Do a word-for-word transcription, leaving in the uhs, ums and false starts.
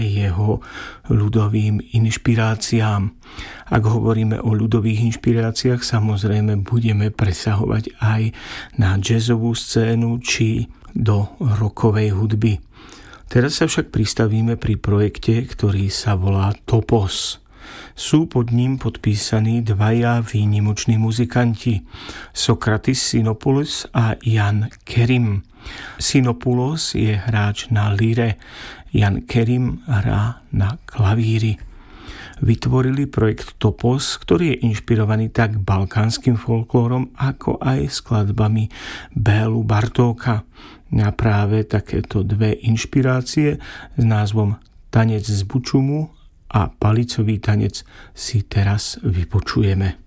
jeho ľudovým inšpiráciám. Ak hovoríme o ľudových inšpiráciách, samozrejme budeme presahovať aj na jazzovú scénu či do rockovej hudby. Teraz sa však pristavíme pri projekte, ktorý sa volá Topos. Sú pod ním podpísaní dvaja výnimoční muzikanti, Sokratis Sinopoulos a Jan Kerim. Sinopoulos je hráč na lyre, Jan Kerim hrá na klavíri. Vytvorili projekt Topos, ktorý je inšpirovaný tak balkánskym folklórom, ako aj skladbami Bélu Bartóka. A práve takéto dve inšpirácie s názvom Tanec z Bučumu a Palicový tanec si teraz vypočujeme.